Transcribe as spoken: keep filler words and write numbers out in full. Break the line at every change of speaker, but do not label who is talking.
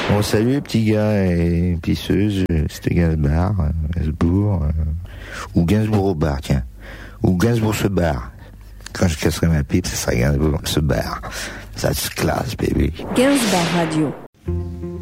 Bon, salut les petits gars et pisseuses, c'était Gainsbourg, Gainsbourg, euh, ou Gainsbourg au bar, tiens. Ou Gainsbourg se barre. Quand je casserai ma pipe, ça sera Gainsbourg se barre. Ça se classe, bébé.
Gainsbourg Radio.